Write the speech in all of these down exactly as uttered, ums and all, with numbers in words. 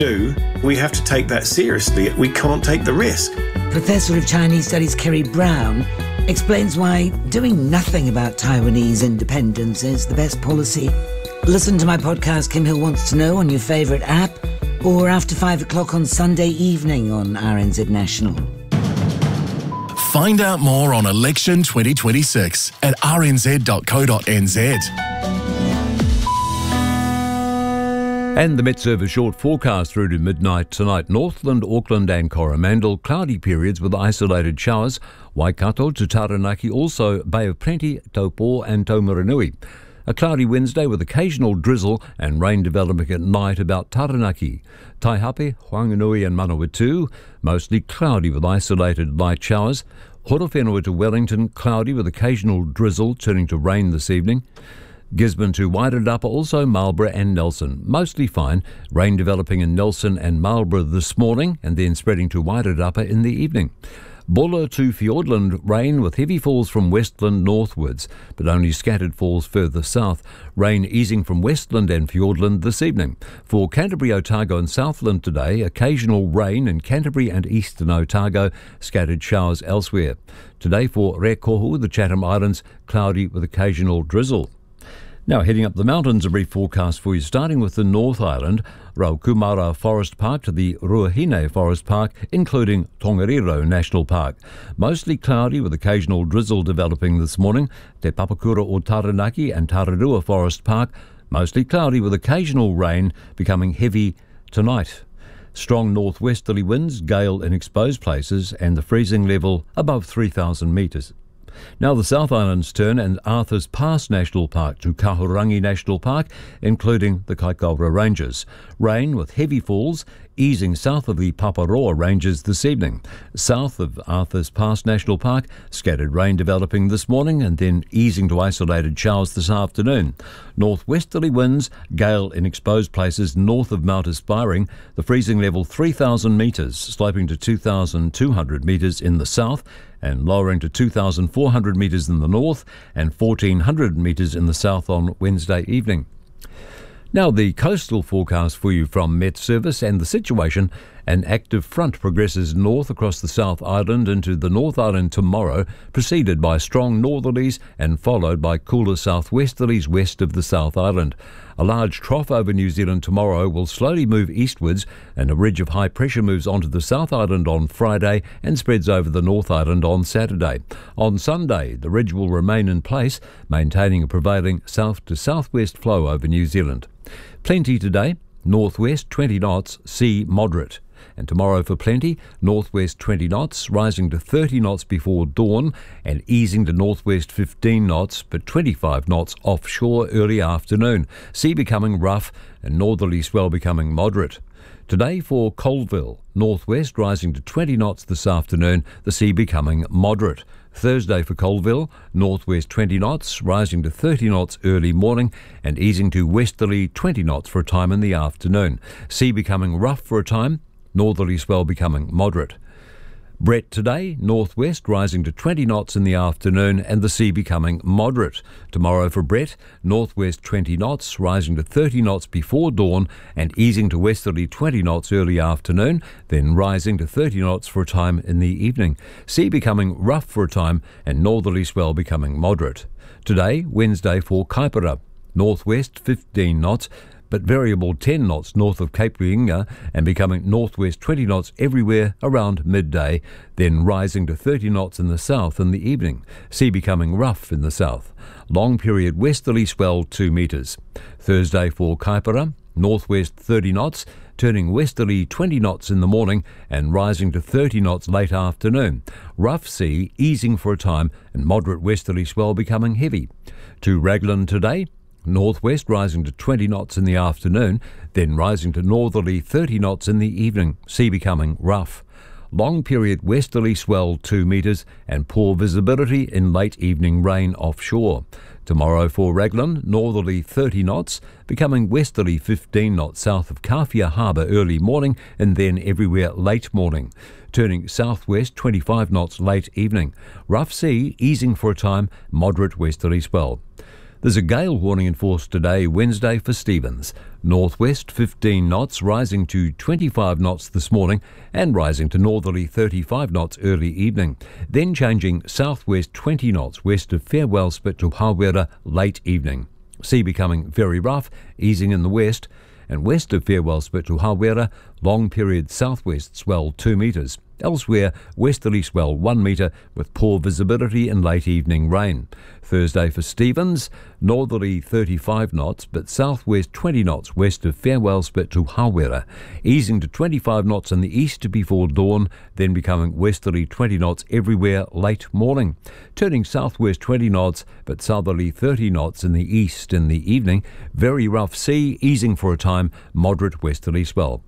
do, we have to take that seriously. We can't take the risk. Professor of Chinese Studies Kerry Brown explains why doing nothing about Taiwanese independence is the best policy. Listen to my podcast, Kim Hill Wants to Know, on your favourite app, or after five o'clock on Sunday evening on R N Z National. Find out more on election twenty twenty-six at r n z dot co dot n z. And the Met Service short forecast through to midnight tonight. Northland, Auckland and Coromandel, cloudy periods with isolated showers. Waikato to Taranaki, also Bay of Plenty, Taupo and Taumaranui. A cloudy Wednesday with occasional drizzle and rain developing at night about Taranaki. Taihape, Whanganui and Manawatu, mostly cloudy with isolated light showers. Horowhenua to Wellington, cloudy with occasional drizzle turning to rain this evening. Gisborne to Wairarapa, also Marlborough and Nelson. Mostly fine, rain developing in Nelson and Marlborough this morning and then spreading to Wairarapa in the evening. Buller to Fiordland, rain with heavy falls from Westland northwards, but only scattered falls further south. Rain easing from Westland and Fiordland this evening. For Canterbury, Otago and Southland today, occasional rain in Canterbury and eastern Otago, scattered showers elsewhere. Today for Rekohu, the Chatham Islands, cloudy with occasional drizzle. Now heading up the mountains, a brief forecast for you, starting with the North Island, Raukumara Forest Park to the Ruahine Forest Park, including Tongariro National Park. Mostly cloudy with occasional drizzle developing this morning. Te Papakura o Taranaki and Tararua Forest Park, mostly cloudy with occasional rain becoming heavy tonight. Strong northwesterly winds, gale in exposed places, and the freezing level above three thousand metres. Now the South Island's turn, and Arthur's Pass National Park to Kahurangi National Park, including the Kaikoura Ranges. Rain with heavy falls, easing south of the Paparoa Ranges this evening. South of Arthur's Pass National Park, scattered rain developing this morning and then easing to isolated showers this afternoon. Northwesterly winds, gale in exposed places north of Mount Aspiring. The freezing level three thousand metres, sloping to two thousand two hundred metres in the south, and lowering to two thousand four hundred metres in the north and fourteen hundred metres in the south on Wednesday evening. Now the coastal forecast for you from Met Service and the situation. An active front progresses north across the South Island into the North Island tomorrow, preceded by strong northerlies and followed by cooler southwesterlies west of the South Island. A large trough over New Zealand tomorrow will slowly move eastwards, and a ridge of high pressure moves onto the South Island on Friday and spreads over the North Island on Saturday. On Sunday, the ridge will remain in place, maintaining a prevailing south to southwest flow over New Zealand. Plenty today, northwest twenty knots, sea moderate. And tomorrow for Plenty, northwest twenty knots, rising to thirty knots before dawn and easing to northwest fifteen knots, but twenty-five knots offshore early afternoon. Sea becoming rough and northerly swell becoming moderate. Today for Colville, northwest rising to twenty knots this afternoon, the sea becoming moderate. Thursday for Colville, northwest twenty knots, rising to thirty knots early morning and easing to westerly twenty knots for a time in the afternoon. Sea becoming rough for a time, northerly swell becoming moderate. Brett today, northwest rising to twenty knots in the afternoon and the sea becoming moderate. Tomorrow for Brett, northwest twenty knots, rising to thirty knots before dawn and easing to westerly twenty knots early afternoon, then rising to thirty knots for a time in the evening. Sea becoming rough for a time and northerly swell becoming moderate. Today, Wednesday for Kaipara, northwest fifteen knots, but variable ten knots north of Cape Reinga and becoming northwest twenty knots everywhere around midday, then rising to thirty knots in the south in the evening. Sea becoming rough in the south. Long period westerly swell two metres. Thursday for Kaipara, northwest thirty knots, turning westerly twenty knots in the morning and rising to thirty knots late afternoon. Rough sea easing for a time and moderate westerly swell becoming heavy. To Raglan today, northwest rising to twenty knots in the afternoon, then rising to northerly thirty knots in the evening, sea becoming rough. Long period westerly swell two metres and poor visibility in late evening rain offshore. Tomorrow for Raglan, northerly thirty knots, becoming westerly fifteen knots south of Kawhia Harbour early morning and then everywhere late morning. Turning southwest twenty-five knots late evening. Rough sea easing for a time, moderate westerly swell. There's a gale warning in force today, Wednesday, for Stephens. Northwest fifteen knots, rising to twenty-five knots this morning and rising to northerly thirty-five knots early evening. Then changing southwest twenty knots west of Farewell Spit to Hawera late evening. Sea becoming very rough, easing in the west. And west of Farewell Spit to Hawera, long period southwest swell two metres. Elsewhere, westerly swell one metre with poor visibility and late evening rain. Thursday for Stephens, northerly thirty-five knots, but southwest twenty knots west of Farewell Spit to Hawera, easing to twenty-five knots in the east before dawn, then becoming westerly twenty knots everywhere late morning. Turning southwest twenty knots, but southerly thirty knots in the east in the evening. Very rough sea, easing for a time, moderate westerly swell.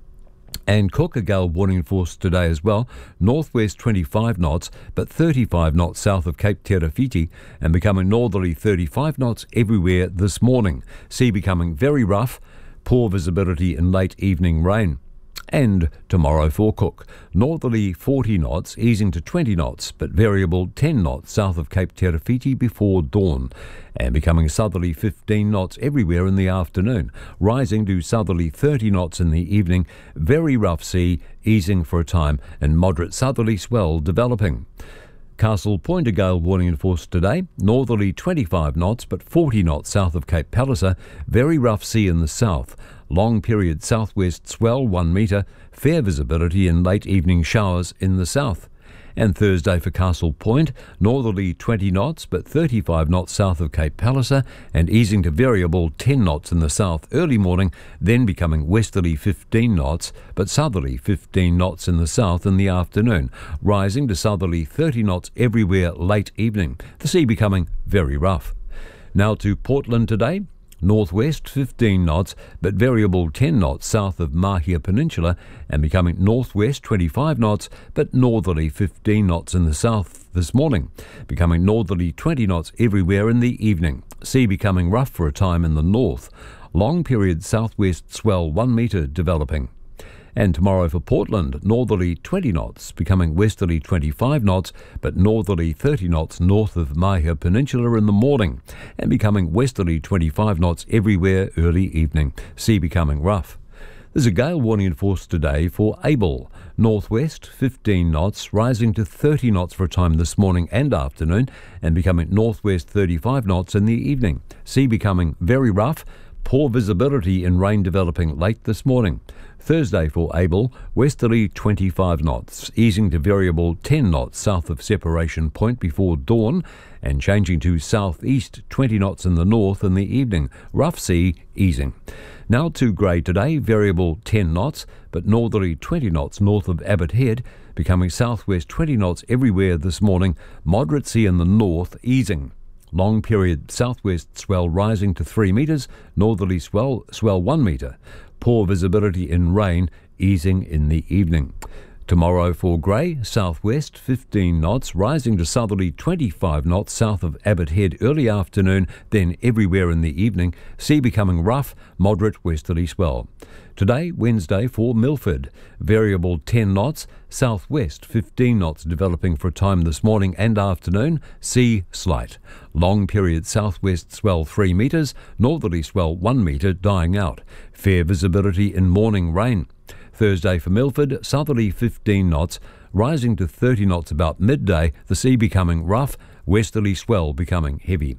And Cook, a gale warning in force today as well. Northwest twenty-five knots, but thirty-five knots south of Cape Terafiti, and becoming northerly thirty-five knots everywhere this morning. Sea becoming very rough, poor visibility and late evening rain. And tomorrow for Cook, northerly forty knots, easing to twenty knots, but variable ten knots south of Cape Terafiti before dawn, and becoming southerly fifteen knots everywhere in the afternoon, rising to southerly thirty knots in the evening. Very rough sea, easing for a time, and moderate southerly swell developing. Castle Point, a gale warning in force today. Northerly twenty-five knots, but forty knots south of Cape Palliser. Very rough sea in the south. Long period southwest swell one metre. Fair visibility and late evening showers in the south. And Thursday for Castle Point, northerly twenty knots, but thirty-five knots south of Cape Palliser, and easing to variable ten knots in the south early morning, then becoming westerly fifteen knots, but southerly fifteen knots in the south in the afternoon, rising to southerly thirty knots everywhere late evening. The sea becoming very rough. Now to Portland today. Northwest fifteen knots, but variable ten knots south of Mahia Peninsula, and becoming northwest twenty-five knots, but northerly fifteen knots in the south this morning, becoming northerly twenty knots everywhere in the evening. Sea becoming rough for a time in the north. Long period southwest swell one metre developing. And tomorrow for Portland, northerly twenty knots, becoming westerly twenty-five knots, but northerly thirty knots north of Mahia Peninsula in the morning, and becoming westerly twenty-five knots everywhere early evening. Sea becoming rough. There's a gale warning in force today for Abel. Northwest fifteen knots, rising to thirty knots for a time this morning and afternoon, and becoming northwest thirty-five knots in the evening. Sea becoming very rough. Poor visibility and rain developing late this morning. Thursday for Abel, westerly twenty-five knots, easing to variable ten knots south of Separation Point before dawn, and changing to southeast twenty knots in the north in the evening. Rough sea, easing. Now to Grey today, variable ten knots, but northerly twenty knots north of Abbott Head, becoming southwest twenty knots everywhere this morning. Moderate sea in the north, easing. Long period southwest swell rising to three metres, northerly swell swell one metre. Poor visibility in rain, easing in the evening. Tomorrow for Grey, southwest fifteen knots, rising to southerly twenty-five knots south of Abbott Head early afternoon, then everywhere in the evening. Sea becoming rough, moderate westerly swell. Today, Wednesday for Milford, variable ten knots, southwest fifteen knots developing for a time this morning and afternoon. Sea slight. Long period southwest swell three metres, northerly swell one metre dying out. Fair visibility in morning rain. Thursday for Milford, southerly fifteen knots, rising to thirty knots about midday, the sea becoming rough, westerly swell becoming heavy.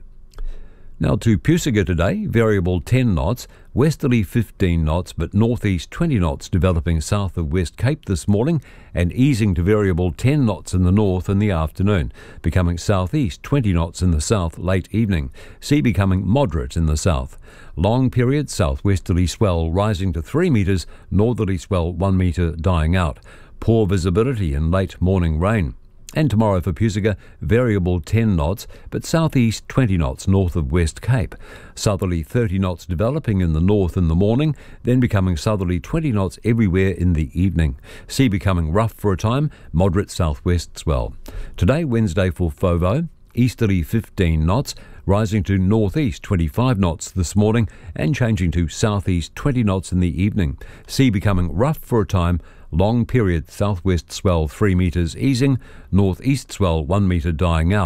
Now to Pusiga today, variable ten knots, westerly fifteen knots, but northeast twenty knots developing south of West Cape this morning, and easing to variable ten knots in the north in the afternoon, becoming southeast twenty knots in the south late evening. Sea becoming moderate in the south. Long period southwesterly swell rising to three metres, northerly swell one metre dying out. Poor visibility and late morning rain. And tomorrow for Pusiga, variable ten knots, but southeast twenty knots north of West Cape. Southerly thirty knots developing in the north in the morning, then becoming southerly twenty knots everywhere in the evening. Sea becoming rough for a time, moderate southwest swell. Today, Wednesday for Fovo, easterly fifteen knots, rising to northeast twenty-five knots this morning and changing to southeast twenty knots in the evening. Sea becoming rough for a time, long period southwest swell three metres easing, northeast swell one metre dying out,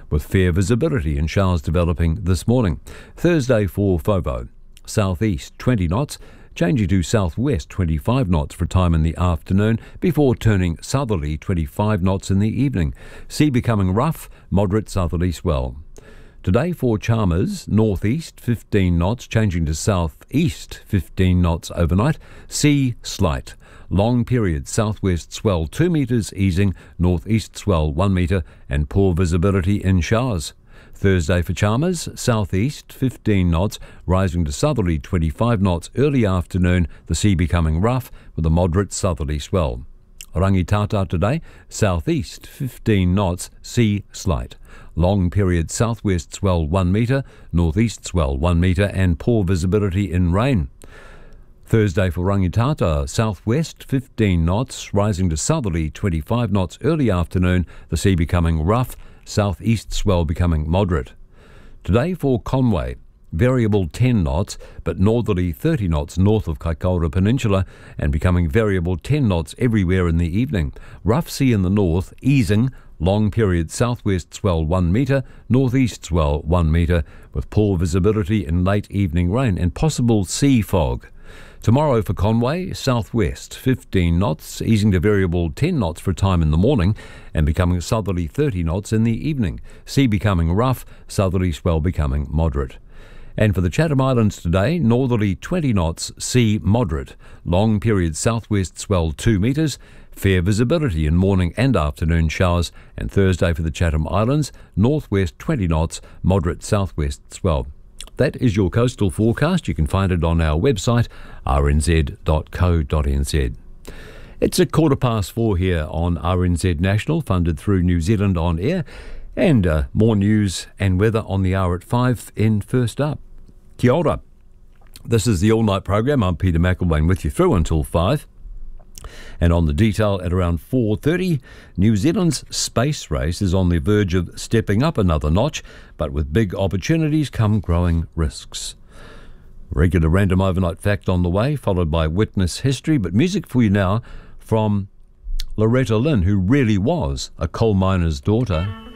with fair visibility and showers developing this morning. Thursday for FOVO, southeast twenty knots, changing to southwest twenty-five knots for time in the afternoon before turning southerly twenty-five knots in the evening. Sea becoming rough, moderate southerly swell. Today for Chalmers, northeast fifteen knots, changing to southeast fifteen knots overnight. Sea slight. Long period southwest swell two metres, easing, northeast swell one metre, and poor visibility in showers. Thursday for Chalmers, southeast fifteen knots, rising to southerly twenty-five knots early afternoon, the sea becoming rough with a moderate southerly swell. Rangitata today, southeast fifteen knots, sea slight. Long period southwest swell one metre, northeast swell one metre, and poor visibility in rain. Thursday for Rangitata, southwest fifteen knots, rising to southerly twenty-five knots early afternoon, the sea becoming rough, southeast swell becoming moderate. Today for Conway, variable ten knots, but northerly thirty knots north of Kaikoura Peninsula and becoming variable ten knots everywhere in the evening. Rough sea in the north, easing, long period southwest swell one metre, northeast swell one metre, with poor visibility and late evening rain and possible sea fog. Tomorrow for Conway, southwest fifteen knots, easing to variable ten knots for a time in the morning and becoming southerly thirty knots in the evening. Sea becoming rough, southerly swell becoming moderate. And for the Chatham Islands today, northerly twenty knots, sea moderate. Long period southwest swell two metres, fair visibility in morning and afternoon showers. And Thursday for the Chatham Islands, northwest twenty knots, moderate southwest swell. That is your coastal forecast. You can find it on our website, r n z dot co dot n z. It's a quarter past four here on R N Z National, funded through New Zealand On Air. And uh, more news and weather on the hour at five in First Up. Kia ora. This is the all-night program. I'm Peter McElwain with you through until five. And on the detail at around four thirty, New Zealand's space race is on the verge of stepping up another notch, but with big opportunities come growing risks. Regular random overnight fact on the way, followed by witness history, but music for you now from Loretta Lynn, who really was a coal miner's daughter.